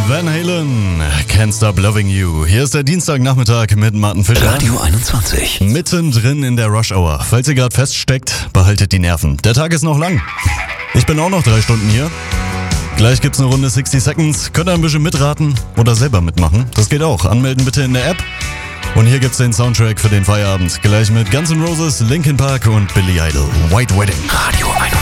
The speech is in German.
Van Halen, Can't Stop Loving You. Hier ist der Dienstagnachmittag mit Martin Fischer. Radio 21. Mittendrin in der Rush Hour. Falls ihr gerade feststeckt, behaltet die Nerven. Der Tag ist noch lang. Ich bin auch noch 3 Stunden hier. Gleich gibt's eine Runde 60 Seconds. Könnt ihr ein bisschen mitraten oder selber mitmachen. Das geht auch. Anmelden bitte in der App. Und hier gibt's den Soundtrack für den Feierabend. Gleich mit Guns N' Roses, Linkin Park und Billy Idol. White Wedding. Radio 21.